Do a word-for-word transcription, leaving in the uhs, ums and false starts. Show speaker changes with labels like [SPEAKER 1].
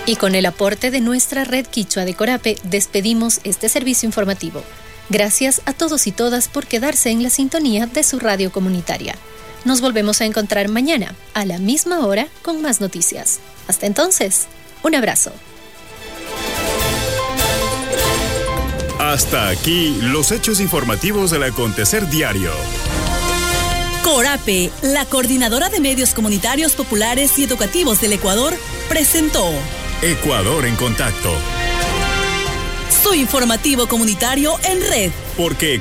[SPEAKER 1] Y con el aporte de nuestra red Quichua de Corape, despedimos este servicio informativo. Gracias a todos y todas por quedarse en la sintonía de su radio comunitaria. Nos volvemos a encontrar mañana, a la misma hora, con más noticias. Hasta entonces, un abrazo.
[SPEAKER 2] Hasta aquí los hechos informativos del acontecer diario.
[SPEAKER 3] Corape, la coordinadora de medios comunitarios populares y educativos del Ecuador, presentó
[SPEAKER 2] Ecuador en contacto.
[SPEAKER 3] Su informativo comunitario en red.
[SPEAKER 2] Porque